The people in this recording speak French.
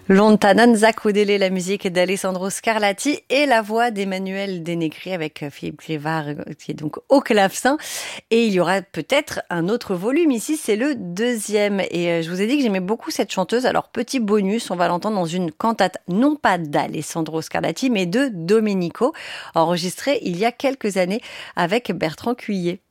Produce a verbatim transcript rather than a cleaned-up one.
Lontananza crudele, la musique d'Alessandro Scarlatti et la voix d'Emmanuel Denegri avec Philippe Clévard qui est donc au clavecin. Et il y aura peut-être un autre volume ici, c'est le deuxième. Et je vous ai dit que j'aimais beaucoup cette chanteuse. Alors petit bonus, on va l'entendre dans une cantate non pas d'Alessandro Scarlatti mais de Domenico, enregistrée il y a quelques années avec Bertrand Cuillet.